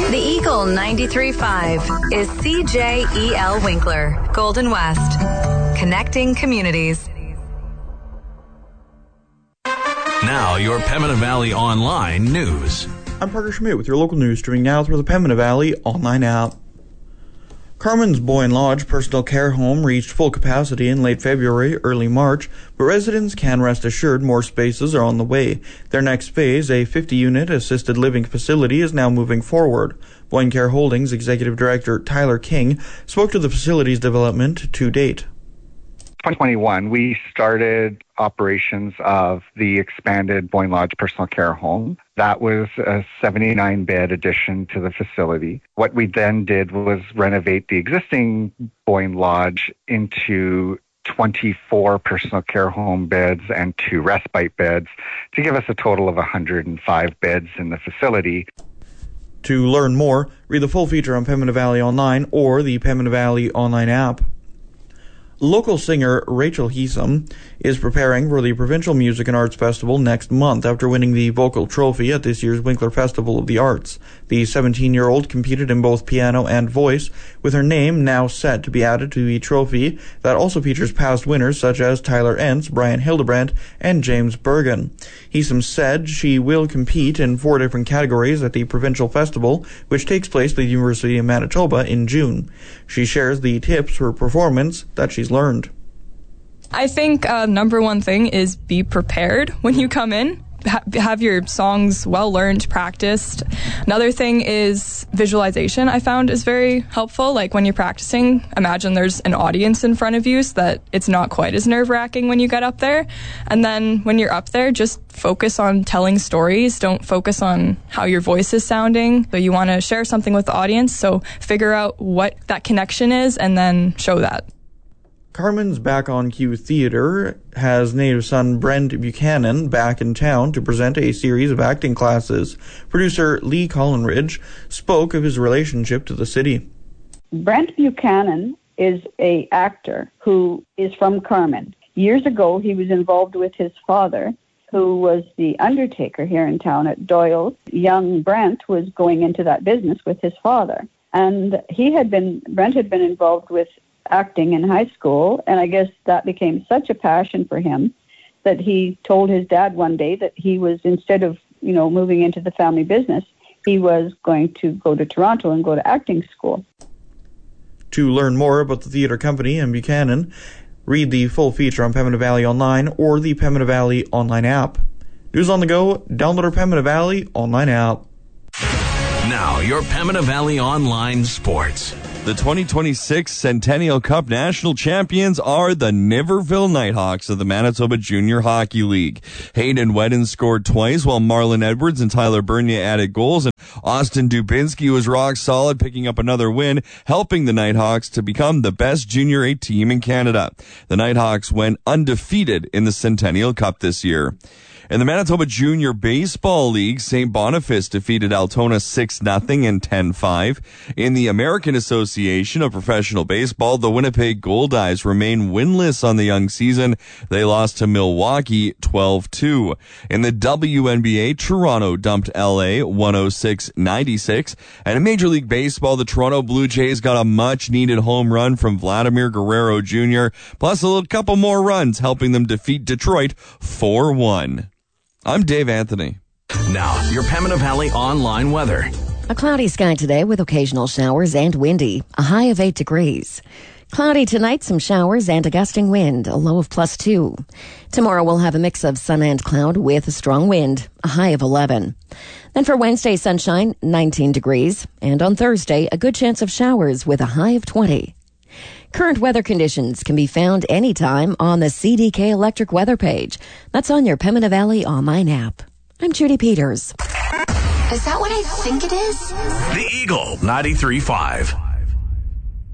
The Eagle 93.5 is CJEL Winkler, Golden West. Connecting communities. Now, your Pembina Valley Online news. I'm Parker Schmidt with your local news, streaming now through the Pembina Valley Online app. Carmen's Boyne Lodge Personal Care Home reached full capacity in late February, early March, but residents can rest assured more spaces are on the way. Their next phase, a 50-unit assisted living facility, is now moving forward. Boyne Care Holdings Executive Director Tyler King spoke to the facility's development to date. 2021, we started operations of the expanded Boyne Lodge Personal Care Home. That was a 79-bed addition to the facility. What we then did was renovate the existing Boyne Lodge into 24 personal care home beds and 2 respite beds to give us a total of 105 beds in the facility. To learn more, read the full feature on Pembina Valley Online or the Pembina Valley Online app. Local singer Rachel Heesum is preparing for the Provincial Music and Arts Festival next month after winning the Vocal Trophy at this year's Winkler Festival of the Arts. The 17-year-old competed in both piano and voice, with her name now set to be added to the trophy that also features past winners such as Tyler Entz, Brian Hildebrandt, and James Bergen. Heesum said she will compete in 4 different categories at the Provincial Festival, which takes place at the University of Manitoba in June. She shares the tips for performance that she's learned. I think number one thing is be prepared when you come in. Have your songs well learned, practiced. Another thing is visualization. I found is very helpful. Like when you're practicing, imagine there's an audience in front of you so that it's not quite as nerve-wracking when you get up there. And then when you're up there, just focus on telling stories. Don't focus on how your voice is sounding. So you want to share something with the audience, so figure out what that connection is and then show that. Carmen's Back on Cue Theatre has native son Brent Buchanan back in town to present a series of acting classes. Producer Lee Collinridge spoke of his relationship to the city. Brent Buchanan is an actor who is from Carmen. Years ago, he was involved with his father, who was the undertaker here in town at Doyle's. Young Brent was going into that business with his father. And Brent had been involved with acting in high school, and I guess that became such a passion for him that he told his dad one day that he was, instead of, moving into the family business, he was going to go to Toronto and go to acting school. To learn more about the theatre company and Buchanan, read the full feature on Pembina Valley Online or the Pembina Valley Online app. News on the go, download our Pembina Valley Online app. Now, your Pembina Valley Online sports. The 2026 Centennial Cup national champions are the Niverville Nighthawks of the Manitoba Junior Hockey League. Hayden Wedden scored twice, while Marlon Edwards and Tyler Bernier added goals, and Austin Dubinsky was rock solid, picking up another win, helping the Nighthawks to become the best Junior A team in Canada. The Nighthawks went undefeated in the Centennial Cup this year. In the Manitoba Junior Baseball League, St. Boniface defeated Altona 6-0 and 10-5. In the American Association of Professional Baseball, the Winnipeg Goldeyes remain winless on the young season. They lost to Milwaukee 12-2. In the WNBA, Toronto dumped LA 106-96. And in Major League Baseball, the Toronto Blue Jays got a much-needed home run from Vladimir Guerrero Jr., plus a couple more runs, helping them defeat Detroit 4-1. I'm Dave Anthony. Now, your Pembina Valley Online weather. A cloudy sky today with occasional showers and windy, a high of 8 degrees. Cloudy tonight, some showers and a gusting wind, a low of +2. Tomorrow we'll have a mix of sun and cloud with a strong wind, a high of 11. Then for Wednesday, sunshine, 19 degrees. And on Thursday, a good chance of showers with a high of 20. Current weather conditions can be found anytime on the CDK Electric weather page. That's on your Pembina Valley Online app. I'm Judy Peters. Is that what I think it is? The Eagle 93.5.